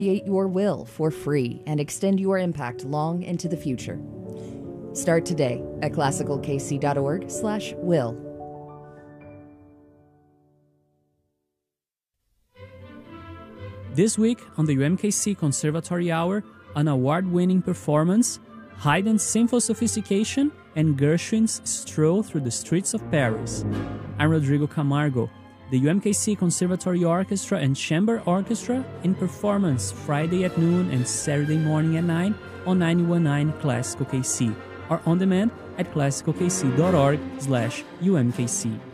Create your will for free and extend your impact long into the future. Start today at classicalkc.org/will. This week on the UMKC Conservatory Hour, an award-winning performance, Haydn's Sinful Sophistication, and Gershwin's Stroll Through the Streets of Paris. I'm Rodrigo Camargo. The UMKC Conservatory Orchestra and Chamber Orchestra in performance Friday at noon and Saturday morning at 9 on 91.9 Classical KC, or on demand at classicalkc.org/UMKC.